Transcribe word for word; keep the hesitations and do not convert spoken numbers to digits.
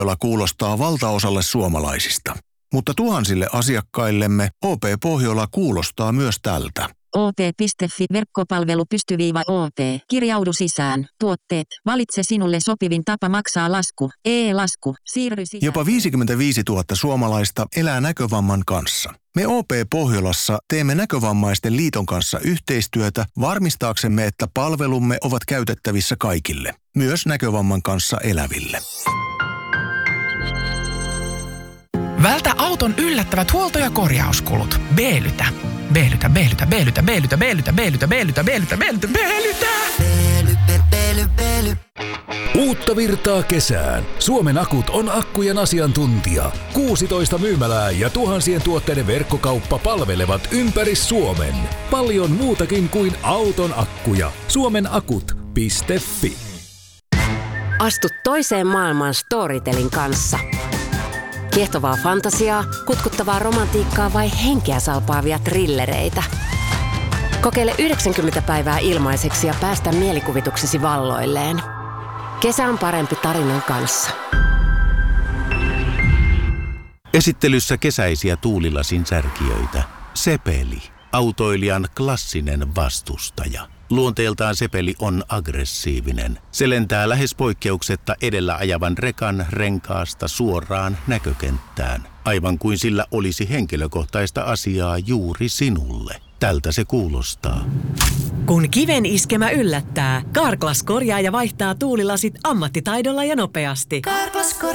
Pohjola kuulostaa valtaosalle suomalaisista. Mutta tuhansille asiakkaillemme O P Pohjola kuulostaa myös tältä. O P piste F I verkkopalvelu pystyviiva O P. Kirjaudu sisään. Tuotteet. Valitse sinulle sopivin tapa maksaa lasku. E-lasku. Siirry sisään. Jopa viisikymmentäviisituhatta suomalaista elää näkövamman kanssa. Me O P Pohjolassa teemme Näkövammaisten liiton kanssa yhteistyötä varmistaaksemme, että palvelumme ovat käytettävissä kaikille, myös näkövamman kanssa eläville. Vältä auton yllättävät huolto- ja korjauskulut. Beelytä. Beelytä, beelytä, beelytä, beelytä, beelytä, beelytä, beelytä, beelytä, beelytä, beelytä. Beely, beely, beely. Uutta virtaa kesään. Suomen Akut on akkujen asiantuntija. kuusitoista myymälää ja tuhansien tuotteiden verkkokauppa palvelevat ympäri Suomen. Paljon muutakin kuin auton akkuja. suomenakut piste fi. Astu toiseen maailmaan Storytelin kanssa. Kiehtovaa fantasiaa, kutkuttavaa romantiikkaa vai henkeä salpaavia thrillereitä. Kokeile yhdeksänkymmentä päivää ilmaiseksi ja päästä mielikuvituksesi valloilleen. Kesä on parempi tarinan kanssa. Esittelyssä kesäisiä tuulilasin särkijöitä. Sepeli, autoilijan klassinen vastustaja. Luonteeltaan Sepeli on aggressiivinen. Se lentää lähes poikkeuksetta edellä ajavan rekan renkaasta suoraan näkökenttään. Aivan kuin sillä olisi henkilökohtaista asiaa juuri sinulle. Tältä se kuulostaa. Kun kiven iskemä yllättää, Carglass korjaa ja vaihtaa tuulilasit ammattitaidolla ja nopeasti.